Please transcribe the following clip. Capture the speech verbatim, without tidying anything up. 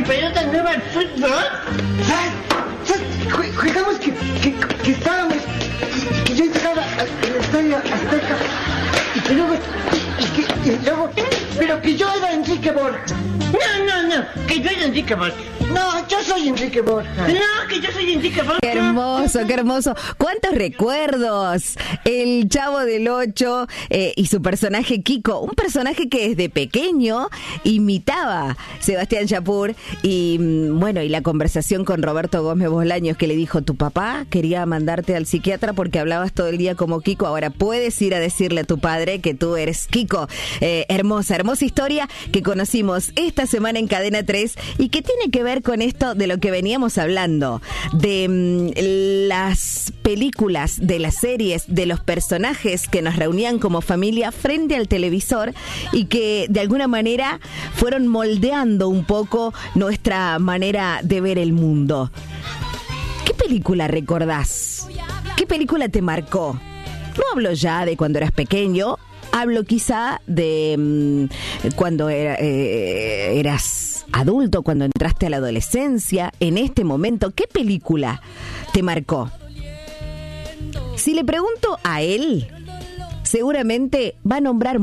pelota nueva al fútbol? ¿Sabes? ¿Sabes? Jue- Jugamos que, que, que estábamos, que yo entraba al al estadio Azteca y que luego, y que y luego, pero que yo era Enrique Borja. No, no, no, que yo soy Enrique Borja. No, yo soy Enrique Borja. No, que yo soy Enrique Borja. Qué hermoso, qué hermoso. ¿Cuántos recuerdos? El Chavo del Ocho eh, y su personaje Kiko. Un personaje que desde pequeño imitaba Sebastián Yapur. Y mm, bueno, y la conversación con Roberto Gómez Bolaños, que le dijo: tu papá quería mandarte al psiquiatra porque hablabas todo el día como Kiko. Ahora puedes ir a decirle a tu padre que tú eres Kiko. Eh, hermosa, hermosa historia que conocimos esta semana en Cadena tres y que tiene que ver con esto de lo que veníamos hablando, de mm, las películas, de las series, de los personajes que nos reunían como familia frente al televisor y que de alguna manera fueron moldeando un poco nuestra manera de ver el mundo. ¿Qué película recordás? ¿Qué película te marcó? No hablo ya de cuando eras pequeño, hablo quizá de mmm, cuando era, eh, eras adulto, cuando entraste a la adolescencia, en este momento. ¿Qué película te marcó? Si le pregunto a él, seguramente va a nombrar